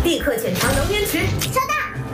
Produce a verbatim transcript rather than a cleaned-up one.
立刻检查能源池。 收到。